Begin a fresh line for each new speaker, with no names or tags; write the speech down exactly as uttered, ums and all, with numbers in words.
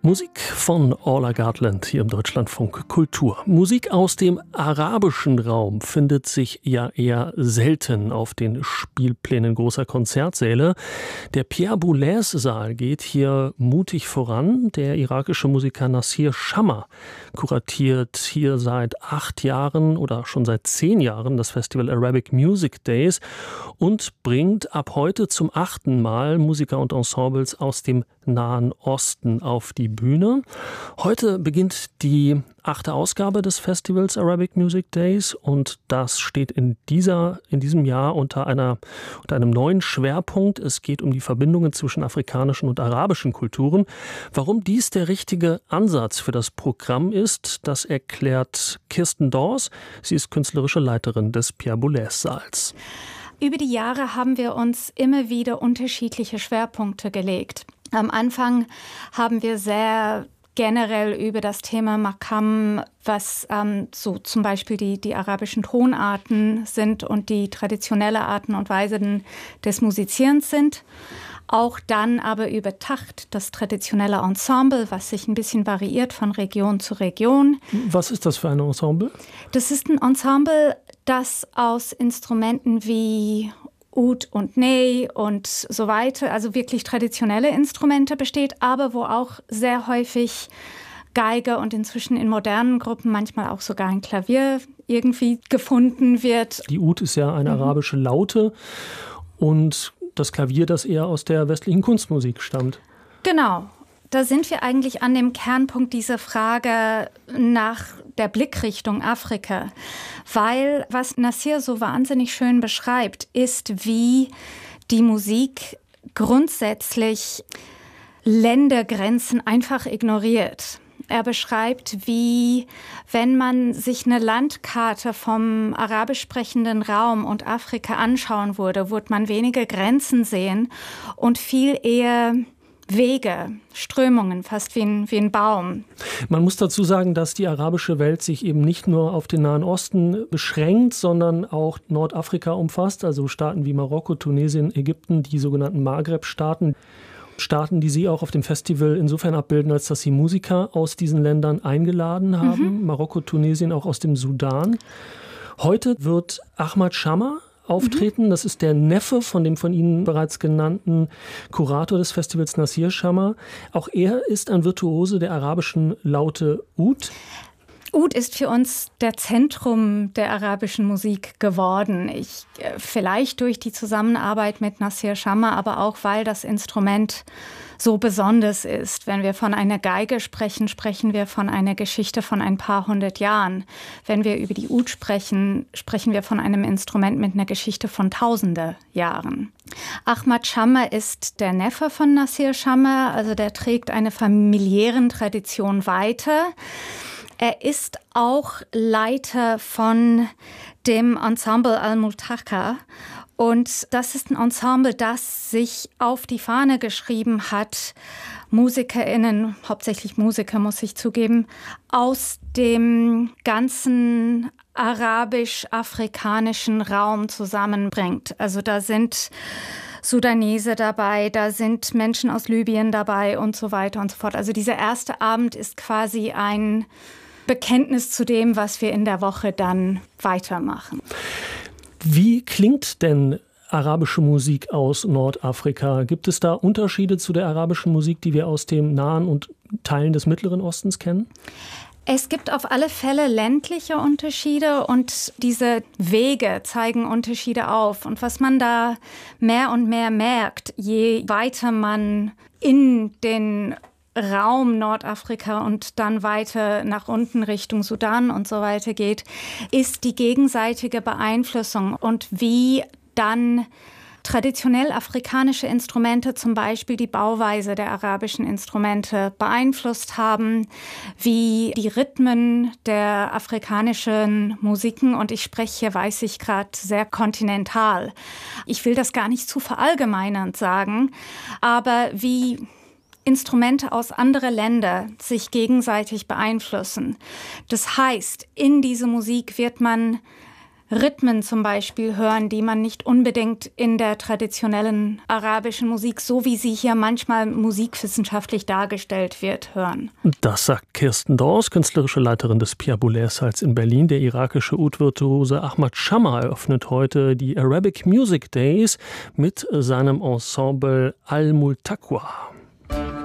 Musik von Orla Gartland hier im Deutschlandfunk Kultur. Musik aus dem arabischen Raum findet sich ja eher selten auf den Spielplänen großer Konzertsäle. Der Pierre Boulez Saal geht hier mutig voran. Der irakische Musiker Nassir Shamma kuratiert hier seit acht Jahren oder schon seit zehn Jahren das Festival Arabic Music Days und bringt ab heute zum achten Mal Musiker und Ensembles aus dem Nahen Osten auf die Bühne. Heute beginnt die achte Ausgabe des Festivals Arabic Music Days und das steht in dieser, in diesem Jahr unter einer, unter einem neuen Schwerpunkt. Es geht um die Verbindungen zwischen afrikanischen und arabischen Kulturen. Warum dies der richtige Ansatz für das Programm ist, das erklärt Kirsten Dors. Sie ist künstlerische Leiterin des Pierre Boulez Saals.
Über die Jahre haben wir uns immer wieder unterschiedliche Schwerpunkte gelegt. Am Anfang haben wir sehr generell über das Thema Makam, was ähm, so zum Beispiel die, die arabischen Tonarten sind und die traditionelle Arten und Weisen des Musizierens sind. Auch dann aber über Tacht, das traditionelle Ensemble, was sich ein bisschen variiert von Region zu Region.
Was ist das für ein Ensemble?
Das ist ein Ensemble, das aus Instrumenten wie Oud und Ney und so weiter, also wirklich traditionelle Instrumente besteht, aber wo auch sehr häufig Geige und inzwischen in modernen Gruppen manchmal auch sogar ein Klavier irgendwie gefunden wird.
Die Oud ist ja eine mhm. arabische Laute und das Klavier, das eher aus der westlichen Kunstmusik stammt.
Genau. Da sind wir eigentlich an dem Kernpunkt dieser Frage nach der Blickrichtung Afrika. Weil was Nassir so wahnsinnig schön beschreibt, ist, wie die Musik grundsätzlich Ländergrenzen einfach ignoriert. Er beschreibt, wie, wenn man sich eine Landkarte vom arabisch sprechenden Raum und Afrika anschauen würde, würde man weniger Grenzen sehen und viel eher Wege, Strömungen, fast wie ein, wie ein Baum.
Man muss dazu sagen, dass die arabische Welt sich eben nicht nur auf den Nahen Osten beschränkt, sondern auch Nordafrika umfasst, also Staaten wie Marokko, Tunesien, Ägypten, die sogenannten Maghreb-Staaten. Staaten, die Sie auch auf dem Festival insofern abbilden, als dass Sie Musiker aus diesen Ländern eingeladen haben. Mhm. Marokko, Tunesien, auch aus dem Sudan. Heute wird Ahmad Shamma auftreten. Das ist der Neffe von dem von Ihnen bereits genannten Kurator des Festivals, Nassir Shamma. Auch er ist ein Virtuose der arabischen Laute Oud.
Oud ist für uns der Zentrum der arabischen Musik geworden. Ich, vielleicht durch die Zusammenarbeit mit Nassir Shamma, aber auch, weil das Instrument so besonders ist. Wenn wir von einer Geige sprechen, sprechen wir von einer Geschichte von ein paar hundert Jahren. Wenn wir über die Oud sprechen, sprechen wir von einem Instrument mit einer Geschichte von tausende Jahren. Ahmad Shamma ist der Neffe von Nassir Shamma, also der trägt eine familiären Tradition weiter. Er ist auch Leiter von dem Ensemble Al-Multaka. Und das ist ein Ensemble, das sich auf die Fahne geschrieben hat, MusikerInnen, hauptsächlich Musiker, muss ich zugeben, aus dem ganzen arabisch-afrikanischen Raum zusammenbringt. Also da sind Sudanese dabei, da sind Menschen aus Libyen dabei und so weiter und so fort. Also dieser erste Abend ist quasi ein Bekenntnis zu dem, was wir in der Woche dann weitermachen.
Wie klingt denn arabische Musik aus Nordafrika? Gibt es da Unterschiede zu der arabischen Musik, die wir aus dem Nahen und Teilen des Mittleren Ostens kennen?
Es gibt auf alle Fälle ländliche Unterschiede und diese Wege zeigen Unterschiede auf. Und was man da mehr und mehr merkt, je weiter man in den Raum Nordafrika und dann weiter nach unten Richtung Sudan und so weiter geht, ist die gegenseitige Beeinflussung und wie dann traditionell afrikanische Instrumente, zum Beispiel die Bauweise der arabischen Instrumente, beeinflusst haben, wie die Rhythmen der afrikanischen Musiken, und ich spreche hier, weiß ich gerade, sehr kontinental. Ich will das gar nicht zu verallgemeinernd sagen, aber wie Instrumente aus anderen Ländern sich gegenseitig beeinflussen. Das heißt, in diese Musik wird man Rhythmen zum Beispiel hören, die man nicht unbedingt in der traditionellen arabischen Musik, so wie sie hier manchmal musikwissenschaftlich dargestellt wird, hören.
Das sagt Kirsten Dors, künstlerische Leiterin des Pierre Boulez-Saals in Berlin. Der irakische Oud-Virtuose Ahmad Shamma eröffnet heute die Arabic Music Days mit seinem Ensemble Al-Multaqwa.